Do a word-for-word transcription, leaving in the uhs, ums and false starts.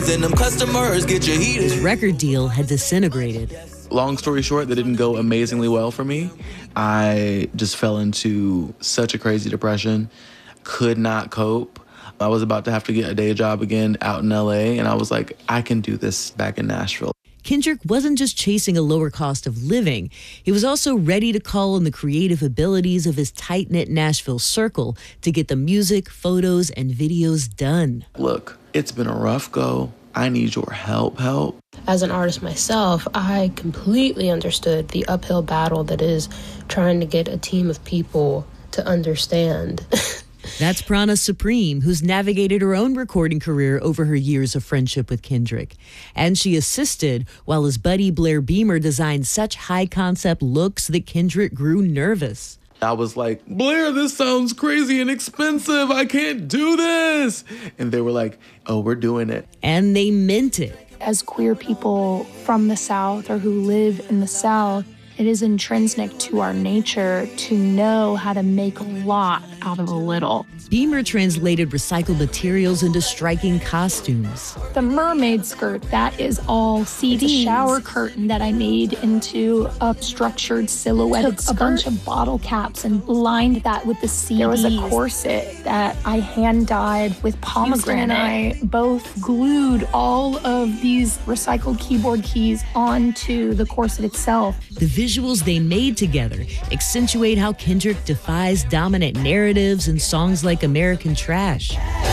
And them customers get you heated. His record deal had disintegrated. Long story short, that didn't go amazingly well for me. I just fell into such a crazy depression, could not cope. I was about to have to get a day job again out in L A, and I was like, I can do this back in Nashville. Kendrick wasn't just chasing a lower cost of living. He was also ready to call on the creative abilities of his tight-knit Nashville circle to get the music, photos, and videos done. Look, it's been a rough go. I need your help, help. As an artist myself, I completely understood the uphill battle that is trying to get a team of people to understand. That's Prana Supreme, who's navigated her own recording career over her years of friendship with Kendrick. And she assisted while his buddy Blair Beamer designed such high-concept looks that Kendrick grew nervous. I was like, Blair, this sounds crazy and expensive. I can't do this. And they were like, oh, we're doing it. And they meant it. As queer people from the South or who live in the South, it is intrinsic to our nature to know how to make a lot out of a little. Beamer translated recycled materials into striking costumes. The mermaid skirt, that is all C Ds. It's a shower curtain that I made into a structured silhouetted skirt. A bunch of bottle caps and lined that with the C Ds. There was a corset that I hand-dyed with pomegranate. And I both glued all of these recycled keyboard keys onto the corset itself. The visuals they made together accentuate how Kendrick defies dominant narratives in songs like American Trash.